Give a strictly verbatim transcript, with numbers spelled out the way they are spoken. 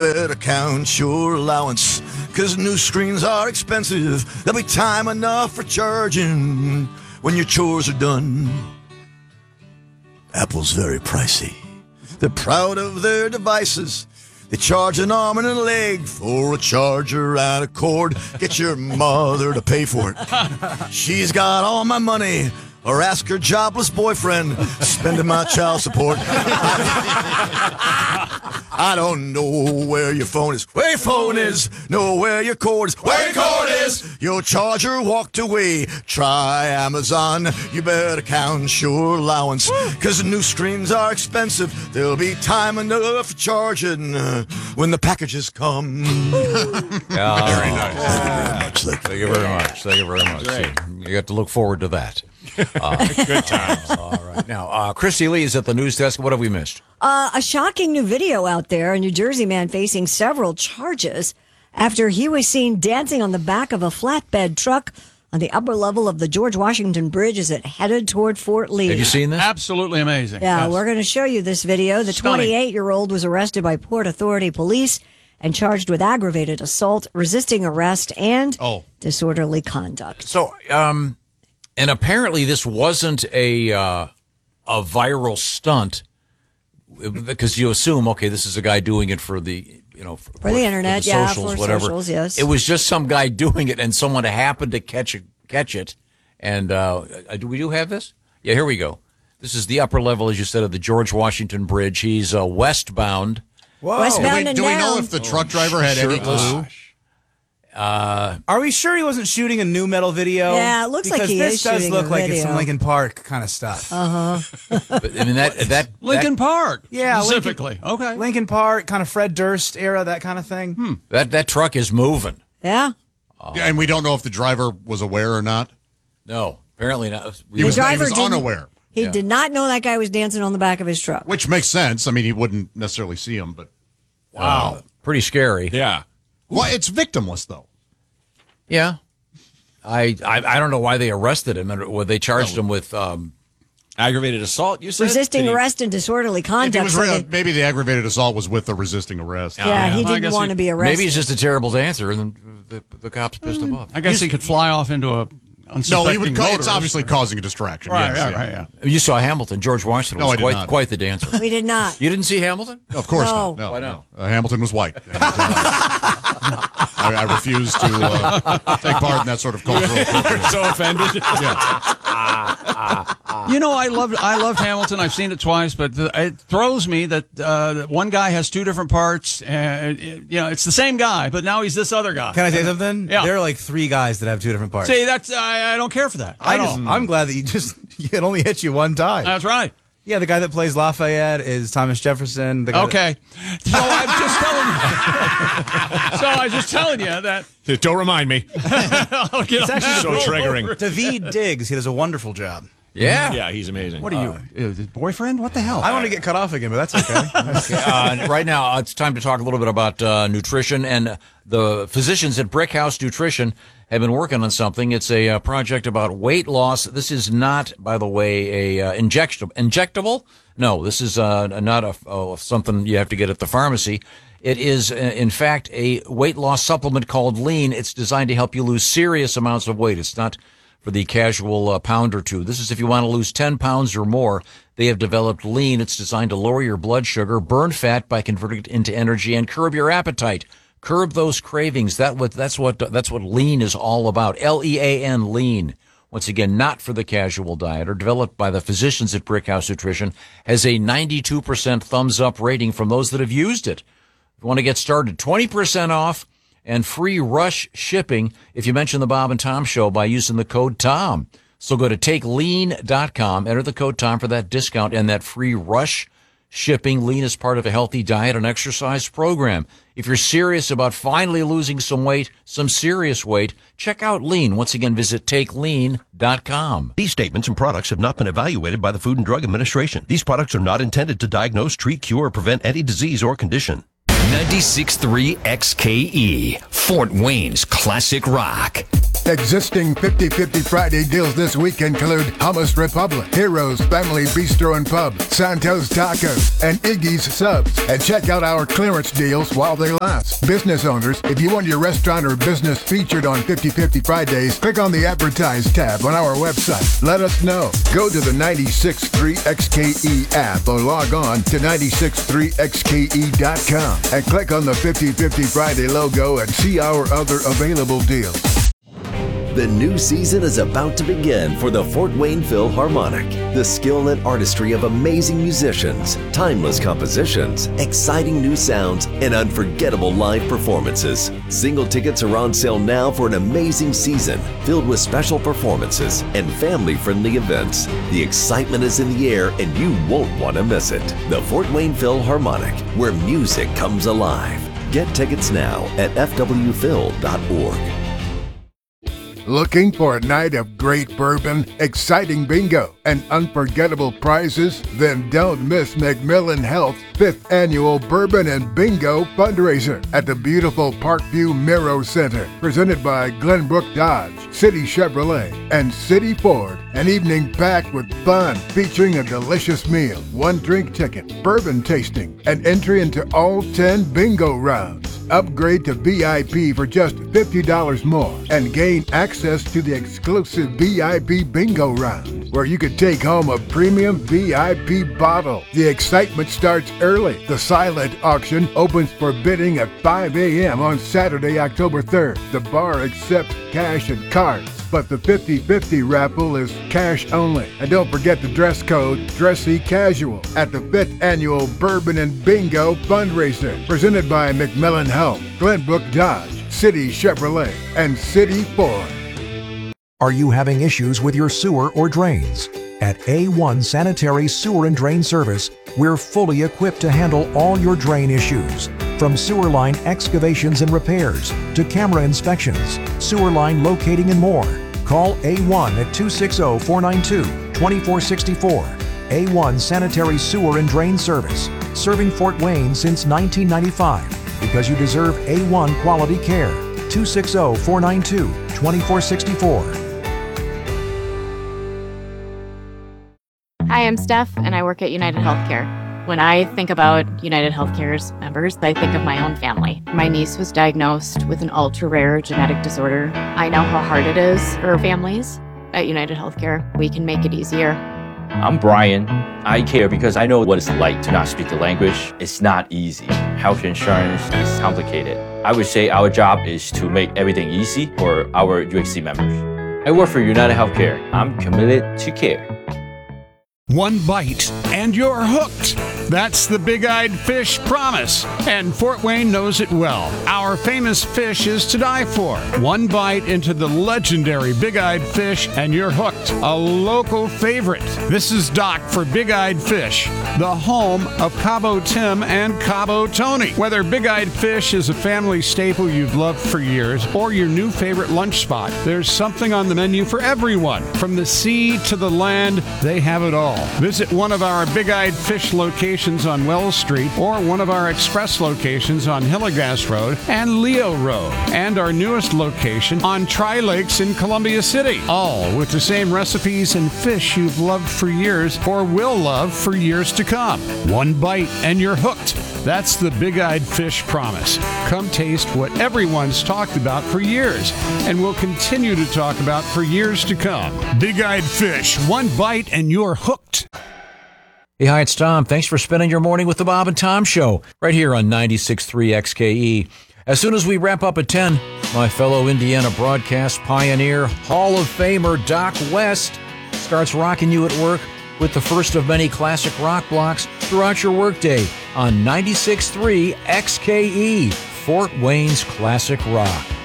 better count your allowance, 'cause new screens are expensive. There'll be time enough for charging when your chores are done. Apple's very pricey. They're proud of their devices. They charge an arm and a leg for a charger and a cord. Get your mother to pay for it. She's got all my money. Or ask her jobless boyfriend, spending my child support. I don't know where your phone is. Where your phone is. Know where your cord is. Where your cord is. Your charger walked away. Try Amazon. You better count your allowance, 'cause the new screens are expensive. There'll be time enough for charging uh, when the packages come. Yeah, very nice. Thank you very much. Thank you very much. Thank you very much. Great. You got to look forward to that. Uh, Good times. All right. Now, uh, Christy Lee is at the news desk. What have we missed? Uh, a shocking new video out there. A New Jersey man facing several charges after he was seen dancing on the back of a flatbed truck on the upper level of the George Washington Bridge as it headed toward Fort Lee. Have you seen this? Absolutely amazing. Yeah, Yes. we're going to show you this video. The Stunning. twenty-eight-year-old was arrested by Port Authority police and charged with aggravated assault, resisting arrest, and Oh. disorderly conduct. So, um, and apparently this wasn't a uh, a viral stunt, because you assume, okay, this is a guy doing it for the, you know, for, For the internet, the yeah, socials, for whatever. socials, yes. It was just some guy doing it, and someone happened to catch it, catch it. And uh, do we do have this? Yeah, here we go. This is the upper level, as you said, of the George Washington Bridge. He's uh, westbound. Whoa. Westbound do we, and do we know down. if the truck driver had any clue? Uh, Are we sure he wasn't shooting a new metal video? Yeah, it looks like because he this is does shooting look a like it's video. some Linkin Park kind of stuff. Uh huh. but, I mean that that Lincoln that, Park. Yeah, specifically. Linkin, okay. Linkin Park, kind of Fred Durst era, that kind of thing. Hmm. that that truck is moving. Yeah. Yeah, and we don't know if the driver was aware or not. No, apparently not. He was, he driver was didn't- unaware, He Yeah. did not know that guy was dancing on the back of his truck. which makes sense. I mean, he wouldn't necessarily see him, but Wow, uh, pretty scary. Yeah. well, it's victimless though. Yeah. I, I I don't know why they arrested him, and or they charged him with um, Aggravated assault, you said? Resisting Did he- arrest and disorderly If he conduct. was so re- that- maybe the aggravated assault was with the resisting arrest. yeah, Yeah, he well, I didn't guess want he- to be arrested. maybe he's just a terrible dancer, and the, the, the cops pissed him off. I guess he could fly off into a No, unsuspecting he would. Ca- it's motorist. obviously causing a distraction. Right, yes, right, yeah. right, yeah. You saw Hamilton. George Washington No, was I did quite not. quite the dancer. We did not. You didn't see Hamilton? Of course No. not. No, Why no. not? Uh, Hamilton was white. And, uh, I, I refuse to uh, take part in that sort of cultural appropriation. So offended. You know, I loved I loved Hamilton. I've seen it twice, but the, it throws me that uh, one guy has two different parts. And it, you know, it's the same guy, but now he's this other guy. Can I say something? Yeah. There are like three guys that have two different parts. See, that's I, I don't care for that. I at just, all. I'm glad that you just it only hit you one time. That's right. Yeah, the guy that plays Lafayette is Thomas Jefferson. The guy Okay, so I'm just telling you. So I was just telling you that. Don't remind me. I'll get It's on actually that. so Roll triggering. over. that David Diggs. He does a wonderful job. Yeah. Yeah, he's amazing. What are you, uh, his boyfriend? What the hell? I want to get cut off again, but that's okay. uh, right now, uh, it's time to talk a little bit about uh, nutrition. And uh, the physicians at Brick House Nutrition have been working on something. It's a uh, project about weight loss. This is not, by the way, a uh, injectable. Injectable? No, this is uh, not a, uh, something you have to get at the pharmacy. It is, uh, in fact, a weight loss supplement called Lean. It's designed to help you lose serious amounts of weight. It's not for the casual uh, pound or two. This is if you want to lose ten pounds or more. They have developed Lean. It's designed to lower your blood sugar, burn fat by converting it into energy, and curb your appetite. Curb those cravings. That what that's what that's what Lean is all about. L E A N, Lean. Once again, not for the casual dieter. Developed by the physicians at Brick House Nutrition, has a ninety-two percent thumbs up rating from those that have used it. If you want to get started, twenty percent off and free rush shipping if you mention the Bob and Tom Show by using the code TOM. So go to take lean dot com, enter the code TOM for that discount and that free rush shipping. Lean is part of a healthy diet and exercise program. If you're serious about finally losing some weight, some serious weight, check out Lean. Once again, visit take lean dot com. These statements and products have not been evaluated by the Food and Drug Administration. These products are not intended to diagnose, treat, cure, or prevent any disease or condition. ninety-six point three X K E, Fort Wayne's classic rock. Existing fifty fifty Friday deals this week include Hummus Republic, Heroes Family Bistro and Pub, Santos Tacos, and Iggy's Subs. And check out our clearance deals while they last. Business owners, if you want your restaurant or business featured on fifty fifty Fridays, click on the Advertise tab on our website. Let us know. Go to the ninety-six point three X K E app or log on to ninety-six point three X K E dot com and click on the fifty fifty Friday logo and see our other available deals. The new season is about to begin for the Fort Wayne Philharmonic. The skill and artistry of amazing musicians, timeless compositions, exciting new sounds, and unforgettable live performances. Single tickets are on sale now for an amazing season filled with special performances and family-friendly events. The excitement is in the air and you won't want to miss it. The Fort Wayne Philharmonic, where music comes alive. Get tickets now at f w phil dot org. Looking for a night of great bourbon, exciting bingo, and unforgettable prizes? Then don't miss McMillan Health's fifth annual Bourbon and Bingo fundraiser at the beautiful Parkview Miro Center, presented by Glenbrook Dodge, City Chevrolet, and City Ford. An evening packed with fun, featuring a delicious meal, one drink ticket, bourbon tasting, and entry into all ten bingo rounds. Upgrade to V I P for just fifty dollars more and gain access to the exclusive V I P bingo round, where you could take home a premium V I P bottle. The excitement starts early. The silent auction opens for bidding at five a.m. on Saturday, October third. The bar accepts cash and cards, but the fifty fifty raffle is cash only. And don't forget the dress code, dressy casual, at the fifth annual Bourbon and Bingo fundraiser, presented by McMillan Health, Glenbrook Dodge, City Chevrolet, and City Ford. Are you having issues with your sewer or drains? At A one Sanitary Sewer and Drain Service, we're fully equipped to handle all your drain issues. From sewer line excavations and repairs to camera inspections, sewer line locating and more. Call A one at two six zero, four nine two, two four six four. A one Sanitary Sewer and Drain Service, serving Fort Wayne since nineteen ninety-five. Because you deserve A one quality care. two six zero, four nine two, two four six four. Hi, I'm Steph, and I work at United Healthcare. When I think about United Healthcare's members, I think of my own family. My niece was diagnosed with an ultra-rare genetic disorder. I know how hard it is for families. At United Healthcare, we can make it easier. I'm Brian. I care because I know what it's like to not speak the language. It's not easy. Health insurance is complicated. I would say our job is to make everything easy for our U H C members. I work for United Healthcare. I'm committed to care. One bite and you're hooked. That's the Big-Eyed Fish promise, and Fort Wayne knows it well. Our famous fish is to die for. One bite into the legendary Big-Eyed Fish and you're hooked. A local favorite. This is Doc for Big-Eyed Fish, the home of Cabo Tim and Cabo Tony. Whether Big-Eyed Fish is a family staple you've loved for years or your new favorite lunch spot, there's something on the menu for everyone. From the sea to the land, they have it all. Visit one of our Big-Eyed Fish locations on Wells Street or one of our express locations on Hillegas Road and Leo Road, and our newest location on Tri Lakes in Columbia City, all with the same recipes and fish you've loved for years or will love for years to come. One bite and you're hooked. That's the Big-Eyed Fish promise. Come taste what everyone's talked about for years and will continue to talk about for years to come. Big-Eyed Fish, one bite and you're hooked. Hey, hi, it's Tom. Thanks for spending your morning with the Bob and Tom Show right here on ninety-six point three X K E. As soon as we wrap up at ten, my fellow Indiana broadcast pioneer, Hall of Famer Doc West starts rocking you at work with the first of many classic rock blocks throughout your workday on ninety-six point three X K E, Fort Wayne's classic rock.